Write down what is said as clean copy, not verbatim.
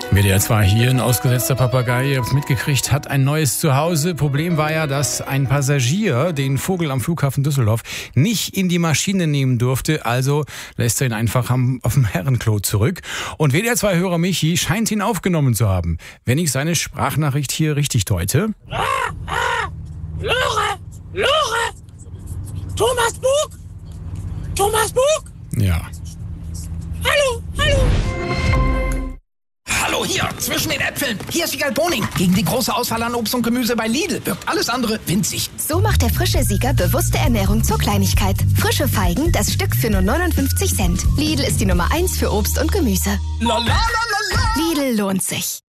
WDR 2 hier, ein ausgesetzter Papagei, ihr habt's mitgekriegt, hat ein neues Zuhause. Problem war ja, dass ein Passagier den Vogel am Flughafen Düsseldorf nicht in die Maschine nehmen durfte, also lässt er ihn einfach auf dem Herrenklo zurück. Und WDR 2-Hörer Michi scheint ihn aufgenommen zu haben, wenn ich seine Sprachnachricht hier richtig deute. Lore! Thomas Bug! Ja. Hallo! Hallo, hier, zwischen den Äpfeln. Hier ist Wiegald Boning. Gegen die große Auswahl an Obst und Gemüse bei Lidl wirkt alles andere winzig. So macht der frische Sieger bewusste Ernährung zur Kleinigkeit. Frische Feigen, das Stück für nur 59 Cent. Lidl ist die Nummer 1 für Obst und Gemüse. La la la la la. Lidl lohnt sich.